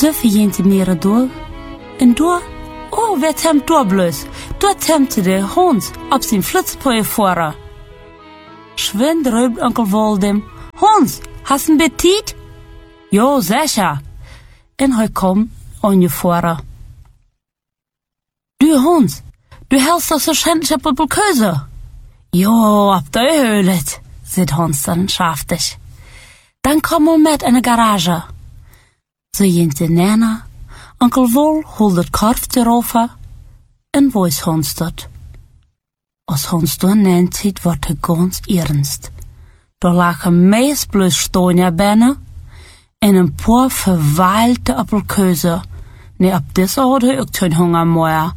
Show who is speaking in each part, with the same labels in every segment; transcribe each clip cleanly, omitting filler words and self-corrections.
Speaker 1: Dürfen jente meere door? En door? Oh, wer tempt door bloß? Door tempte der Hund op zijn flitspoje voren. Schwind rübt Onkel Woldem. Hans, hast ein Appetit? Jo, sicher. En hij kom an je voren. Du Hans, du hältst doch so schändlich op Käse. Jo, ab der Höhlet, sagt Hans dann schaftig. Dann komm mal mit in de garage. So jente Nana, Onkel Wol holt het korf erover en wo is Hans dat? Als Hans dan nennt ziet, wordt hij ganz ernst. Da lagen meest bloß Stonia binnen en een paar verweilte Appelkäse. Nee, ab deze had hij ook geen Hunger meer.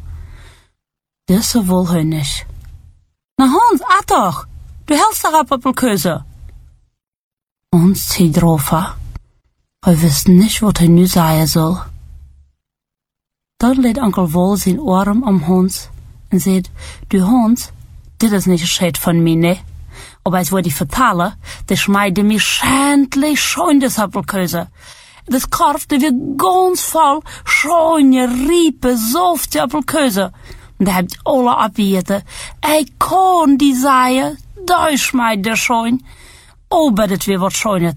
Speaker 1: Deze wil hij niet. Na Hans, at doch! Du hältst doch ab Appelkäse. Hans zieht erover. Hij wist nicht, wat hij nu zeggen soll. Dan lädt Onkel Wol zijn arm om Hans en zegt, du Hans, dit is niet gescheit von mir, ne? Aber als wollte ich vertellen, der schmeide mir schändlich schön das Appelkäse. Das Korf, der wird ganz voll schöne, riepe, softe Appelkäse. Und da habt alle abgeheten. Ich kann die sagen, da schmeide der schön. Aber das wird was Schönes.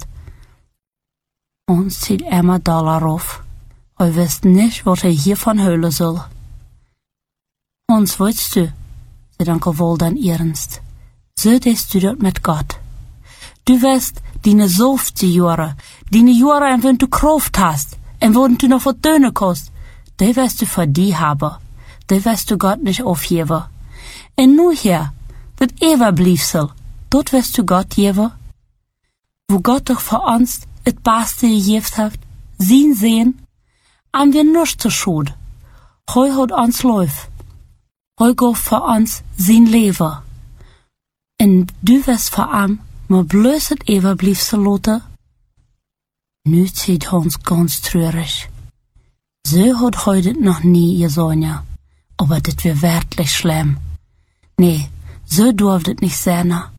Speaker 1: Uns zieht immer Dollar auf. Er wisst nicht, was er hiervon hören soll. Hans, weißt du, sagt Onkel Wol dann ernst, so denkst du dort mit Gott. Du wirst deine softe Jahre, deine Jahre, in wenn du Kraft hast, und wenn du noch was dünner kannst, die wirst du für die haben. Die wirst du Gott nicht aufgeben. Und nur hier, das Everbliefsel, dort wirst du Gott geben, wo Gott doch für uns das Beste gegeben hat, sehen, haben wir nichts zu schuld. Heu hat uns läuft. Heu geht für uns sein Leben. Und du wirst für ihn mal bloß das Everbliefsel lassen. Nu zieht Hans ganz traurig. So hat heute noch nie gesungen. Aber das wär wirklich schlimm. Nee, so durfte es nicht sein.